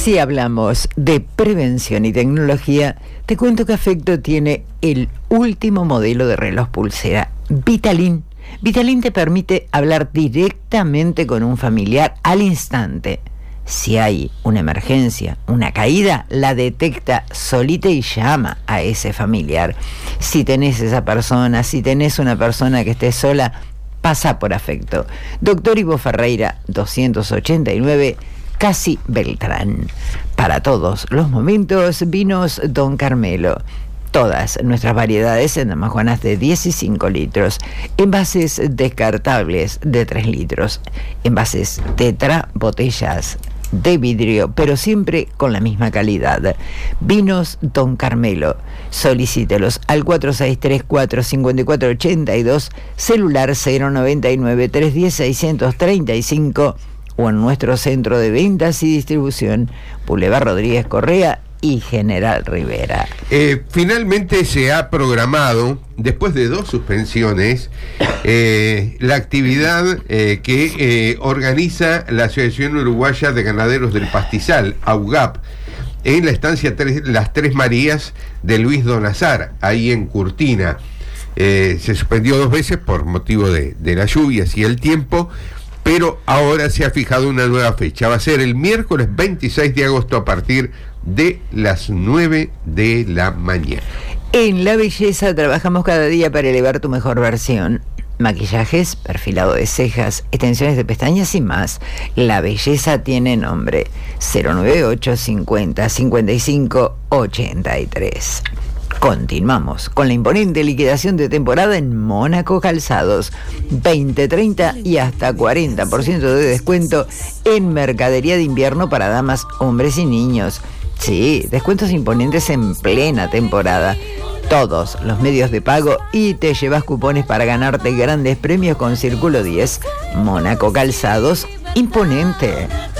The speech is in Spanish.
Si hablamos de prevención y tecnología, te cuento que Afecto tiene el último modelo de reloj pulsera, Vitalin. Vitalin te permite hablar directamente con un familiar al instante. Si hay una emergencia, una caída, la detecta solita y llama a ese familiar. Si tenés esa persona, si tenés una persona que esté sola, pasa por Afecto. Doctor Ivo Ferreira, 289, Casi Beltrán. Para todos los momentos, vinos Don Carmelo. Todas nuestras variedades en damajuanas de 10 y 5 litros. Envases descartables de 3 litros. Envases tetra, botellas de vidrio, pero siempre con la misma calidad. Vinos Don Carmelo. Solicítelos al 4634-5482, celular 099-310-635 o en nuestro centro de ventas y distribución, Boulevard Rodríguez Correa y General Rivera. Finalmente se ha programado, después de 2 suspensiones, la actividad que organiza la Asociación Uruguaya de Ganaderos del Pastizal, AUGAP, en la estancia Las Tres Marías de Luis Donazar, ahí en Curtina. Se suspendió 2 veces por motivo de las lluvias y el tiempo, pero ahora se ha fijado una nueva fecha. Va a ser el miércoles 26 de agosto a partir de las 9 de la mañana. En La Belleza trabajamos cada día para elevar tu mejor versión. Maquillajes, perfilado de cejas, extensiones de pestañas y más. La Belleza tiene nombre. 098 50 55 83. Continuamos con la imponente liquidación de temporada en Mónaco Calzados. 20, 30 y hasta 40% de descuento en mercadería de invierno para damas, hombres y niños. Sí, descuentos imponentes en plena temporada. Todos los medios de pago y te llevas cupones para ganarte grandes premios con Círculo 10. Mónaco Calzados, imponente.